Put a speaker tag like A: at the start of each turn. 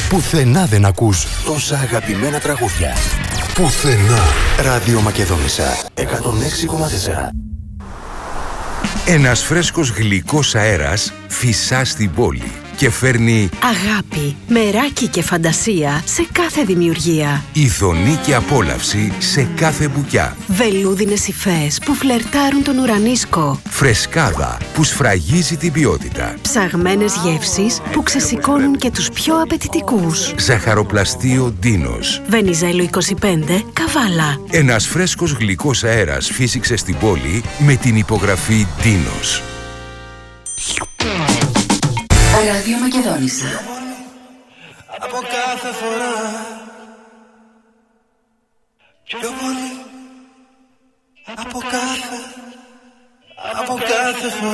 A: Πουθενά δεν ακούς τόσα αγαπημένα τραγούδια. Πουθενά. Ράδιο Μακεδόνισσα 106,4.
B: Ένας φρέσκος γλυκός αέρας φυσά στην πόλη και φέρνει
C: αγάπη, μεράκι και φαντασία σε κάθε δημιουργία.
B: ειδονή και απόλαυση σε κάθε μπουκιά.
C: Βελούδινες υφές που φλερτάρουν τον ουρανίσκο.
B: Φρεσκάδα που σφραγίζει την ποιότητα.
C: Ψαγμένες γεύσεις που ξεσηκώνουν και τους πιο απαιτητικούς.
B: Ζαχαροπλαστείο Ντίνος.
C: Βενιζέλο 25, Καβάλα.
B: Ένας φρέσκος γλυκός αέρας φύσηξε στην πόλη με την υπογραφή Ντίνος.
D: Ράδιο Μακεδόνισσα.
E: Από κάθε φορά πιο πολύ. Από κάθε φορά